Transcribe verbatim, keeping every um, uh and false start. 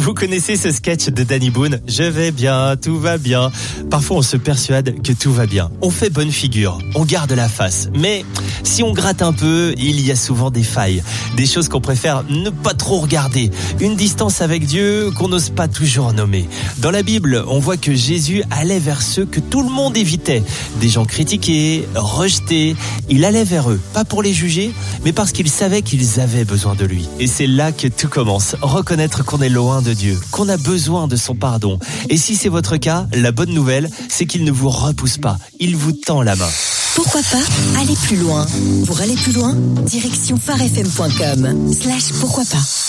Vous connaissez ce sketch de Danny Boone ? Je vais bien, tout va bien. Parfois on se persuade que tout va bien. On fait bonne figure, on garde la face. Mais si on gratte un peu, il y a souvent des failles. Des choses qu'on préfère ne pas trop regarder. Une distance avec Dieu qu'on n'ose pas toujours nommer. Dans la Bible, on voit que Jésus allait vers ceux que tout le monde évitait. Des gens critiqués, rejetés. Il allait vers eux, pas pour les juger, mais parce qu'il savait qu'ils avaient besoin de lui. Et c'est là que tout commence. Reconnaître qu'on est loin de Dieu, qu'on a besoin de son pardon. Et si c'est votre cas, la bonne nouvelle, c'est qu'il ne vous repousse pas. Il vous tend la main. Pourquoi pas aller plus loin ? Pour aller plus loin, direction phare f m point com slash pourquoi pas.